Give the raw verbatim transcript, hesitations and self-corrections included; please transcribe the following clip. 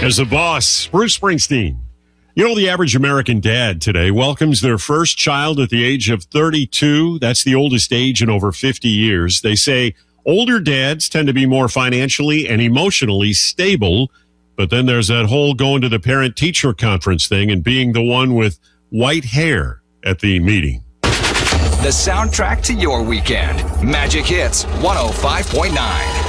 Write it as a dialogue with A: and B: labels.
A: As the boss, Bruce Springsteen. You know, the average American dad today welcomes their first child at the age of thirty-two. That's the oldest age in over fifty years. They say older dads tend to be more financially and emotionally stable. But then there's that whole going to the parent-teacher conference thing and being the one with white hair at the meeting.
B: The soundtrack to your weekend. Magic Hits one oh five point nine.